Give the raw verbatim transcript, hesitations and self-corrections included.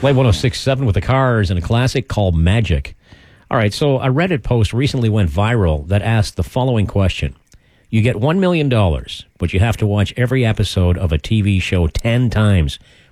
Play one oh six point seven with the Cars and a classic called Magic. All right, so a Reddit post recently went viral that asked the following question. You get one million dollars, but you have to watch every episode of a T V show ten times